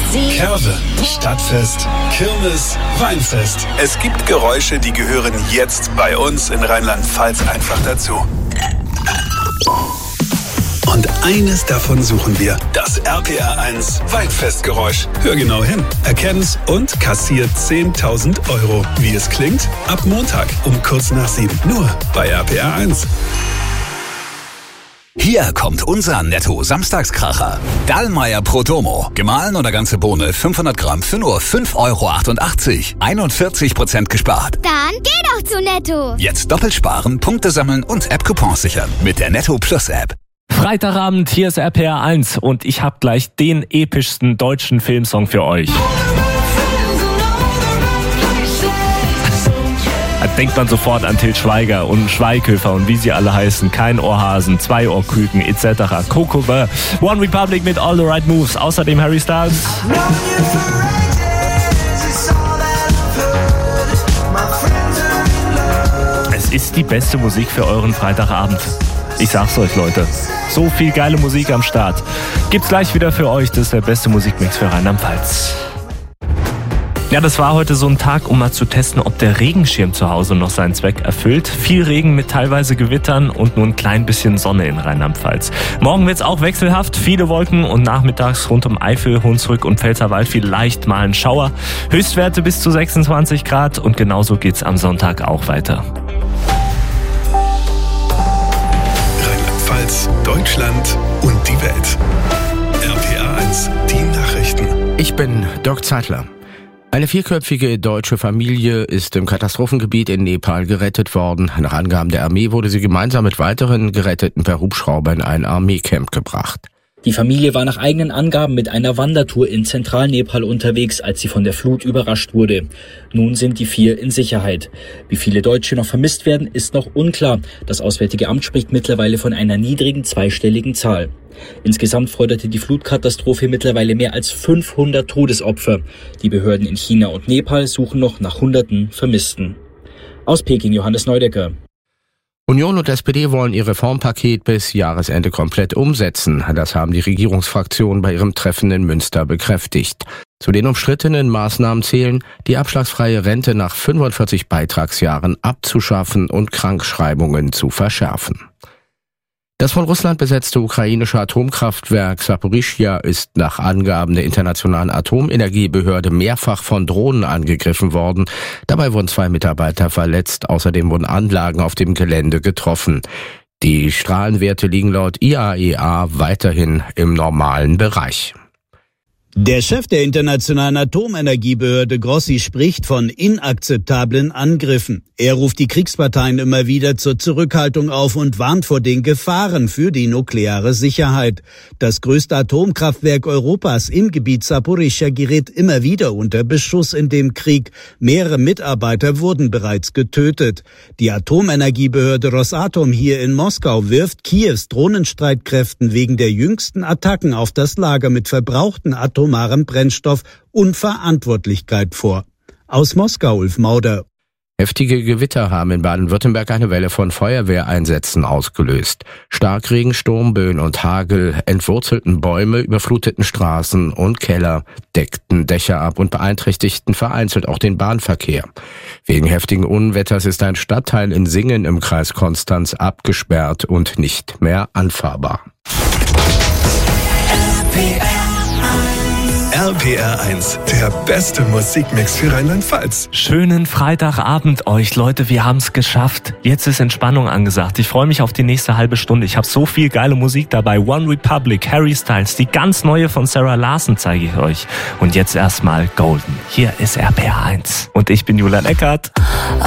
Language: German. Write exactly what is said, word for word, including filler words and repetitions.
Sie Curve, Stadtfest, Kirmes, Weinfest. Es gibt Geräusche, die gehören jetzt bei uns in Rheinland-Pfalz einfach dazu. Und eines davon suchen wir, das R P R eins Weinfestgeräusch. Hör genau hin, erkenn's und kassiert zehntausend Euro. Wie es klingt? Ab Montag um kurz nach sieben. Nur bei R P R eins. Hier kommt unser Netto-Samstagskracher. Dallmayr Prodomo. Gemahlen oder ganze Bohne fünfhundert Gramm für nur fünf Euro achtundachtzig. einundvierzig Prozent gespart. Dann geh doch zu Netto. Jetzt doppelt sparen, Punkte sammeln und App-Coupons sichern mit der Netto Plus App. Freitagabend, hier ist R P R eins und ich habe gleich den epischsten deutschen Filmsong für euch. Da denkt man sofort an Til Schweiger und Schweighöfer und wie sie alle heißen. Kein Ohrhasen, zwei Ohrküken et cetera. Coco Bear, One Republic mit All the Right Moves. Außerdem Harry Styles. Es ist die beste Musik für euren Freitagabend. Ich sag's euch, Leute. So viel geile Musik am Start. Gibt's gleich wieder für euch. Das ist der beste Musikmix für Rheinland-Pfalz. Ja, das war heute so ein Tag, um mal zu testen, ob der Regenschirm zu Hause noch seinen Zweck erfüllt. Viel Regen mit teilweise Gewittern und nur ein klein bisschen Sonne in Rheinland-Pfalz. Morgen wird's auch wechselhaft, viele Wolken und nachmittags rund um Eifel, Hunsrück und Pfälzerwald vielleicht mal ein Schauer. Höchstwerte bis zu sechsundzwanzig Grad und genauso geht's am Sonntag auch weiter. Rheinland-Pfalz, Deutschland und die Welt. R P R eins, die Nachrichten. Ich bin Dirk Zeitler. Eine vierköpfige deutsche Familie ist im Katastrophengebiet in Nepal gerettet worden. Nach Angaben der Armee wurde sie gemeinsam mit weiteren Geretteten per Hubschrauber in ein Armeecamp gebracht. Die Familie war nach eigenen Angaben mit einer Wandertour in Zentralnepal unterwegs, als sie von der Flut überrascht wurde. Nun sind die vier in Sicherheit. Wie viele Deutsche noch vermisst werden, ist noch unklar. Das Auswärtige Amt spricht mittlerweile von einer niedrigen zweistelligen Zahl. Insgesamt forderte die Flutkatastrophe mittlerweile mehr als fünfhundert Todesopfer. Die Behörden in China und Nepal suchen noch nach Hunderten Vermissten. Aus Peking Johannes Neudecker. Union und S P D wollen ihr Reformpaket bis Jahresende komplett umsetzen. Das haben die Regierungsfraktionen bei ihrem Treffen in Münster bekräftigt. Zu den umstrittenen Maßnahmen zählen, die abschlagsfreie Rente nach fünfundvierzig Beitragsjahren abzuschaffen und Krankschreibungen zu verschärfen. Das von Russland besetzte ukrainische Atomkraftwerk Saporischschja ist nach Angaben der Internationalen Atomenergiebehörde mehrfach von Drohnen angegriffen worden. Dabei wurden zwei Mitarbeiter verletzt. Außerdem wurden Anlagen auf dem Gelände getroffen. Die Strahlenwerte liegen laut I A E A weiterhin im normalen Bereich. Der Chef der Internationalen Atomenergiebehörde Grossi spricht von inakzeptablen Angriffen. Er ruft die Kriegsparteien immer wieder zur Zurückhaltung auf und warnt vor den Gefahren für die nukleare Sicherheit. Das größte Atomkraftwerk Europas im Gebiet Saporischschja gerät immer wieder unter Beschuss in dem Krieg. Mehrere Mitarbeiter wurden bereits getötet. Die Atomenergiebehörde Rosatom hier in Moskau wirft Kiews Drohnenstreitkräften wegen der jüngsten Attacken auf das Lager mit verbrauchten atomarem Brennstoff Unverantwortlichkeit vor. Aus Moskau, Ulf Mauder. Heftige Gewitter haben in Baden-Württemberg eine Welle von Feuerwehreinsätzen ausgelöst. Starkregen, Sturmböen und Hagel entwurzelten Bäume, überfluteten Straßen und Keller, deckten Dächer ab und beeinträchtigten vereinzelt auch den Bahnverkehr. Wegen heftigen Unwetters ist ein Stadtteil in Singen im Kreis Konstanz abgesperrt und nicht mehr anfahrbar. R P R eins, der beste Musikmix für Rheinland-Pfalz. Schönen Freitagabend euch, Leute, wir haben es geschafft. Jetzt ist Entspannung angesagt. Ich freue mich auf die nächste halbe Stunde. Ich habe so viel geile Musik dabei. One Republic, Harry Styles, die ganz neue von Sarah Larson zeige ich euch. Und jetzt erstmal Golden. Hier ist R P R eins. Und ich bin Julian Eckert.